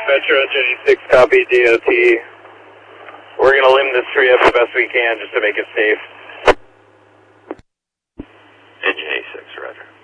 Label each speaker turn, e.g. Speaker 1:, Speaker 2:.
Speaker 1: Metro Engine 86, copy DOT. We're going to limb this tree up the best we can just to make it safe.
Speaker 2: Engine 86, roger.